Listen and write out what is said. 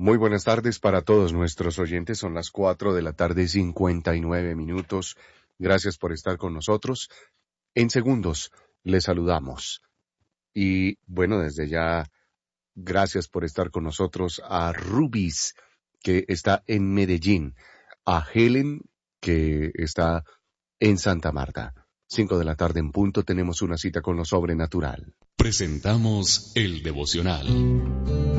Muy buenas tardes para todos nuestros oyentes. Son las 4 de la tarde, 59 minutos. Gracias por estar con nosotros. En segundos les saludamos. Y bueno, desde ya, gracias por estar con nosotros a Rubis, que está en Medellín, a Helen, que está en Santa Marta. 5 de la tarde en punto, tenemos una cita con lo sobrenatural. Presentamos el devocional.